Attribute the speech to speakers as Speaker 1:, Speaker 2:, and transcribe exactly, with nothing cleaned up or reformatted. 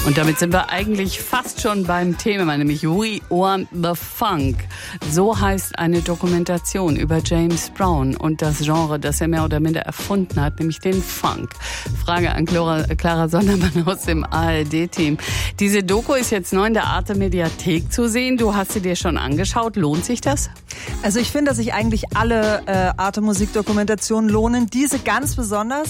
Speaker 1: Und damit sind wir eigentlich fast schon beim Thema, nämlich We Want the Funk. So heißt eine Dokumentation über James Brown und das Genre, das er mehr oder minder erfunden hat, nämlich den Funk. Frage an Clara, Clara Sondermann aus dem A R D-Team. Diese Doku ist jetzt neu in der Arte-Mediathek zu sehen. Du hast sie dir schon angeschaut. Lohnt sich das?
Speaker 2: Also ich finde, dass sich eigentlich alle äh, Arte-Musik-Dokumentationen lohnen. Diese ganz besonders.